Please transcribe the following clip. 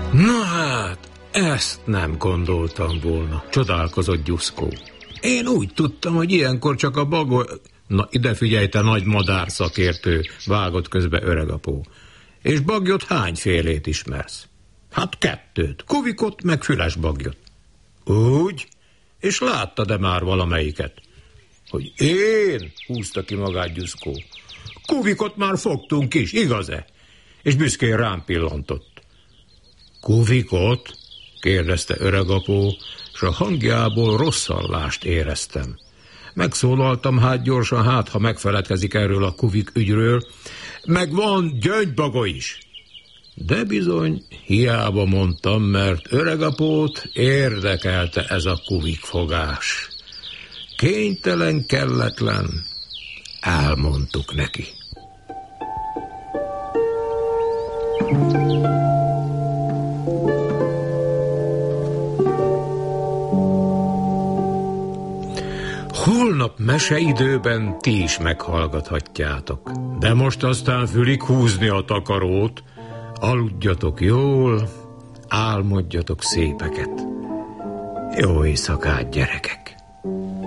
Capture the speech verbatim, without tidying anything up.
Na hát, ezt nem gondoltam volna, csodálkozott Gyuszkó. Én úgy tudtam, hogy ilyenkor csak a bagoly... Na, ide figyelj, te nagy madár szakértő, vágott közbe öregapó. És bagyot hányfélét ismersz? Hát kettőt, kuvikot meg füles bagyot. Úgy? És láttad-e már valamelyiket? Hogy én? Húzta ki magát Gyuszkó. Kuvikot már fogtunk is, igaz-e? És büszkén rám pillantott. Kuvikot? Kérdezte öregapó, és a hangjából rosszallást éreztem. Megszólaltam hát gyorsan, hát ha megfeledkezik erről a kuvik ügyről, meg van gyöngybaga is. De bizony, hiába mondtam, mert öregapót érdekelte ez a kuvikfogás. Kénytelen, kelletlen, elmondtuk neki. Holnap meseidőben ti is meghallgathatjátok. De most aztán fülig húzni a takarót, aludjatok jól, álmodjatok szépeket. Jó éjszakát, gyerekek!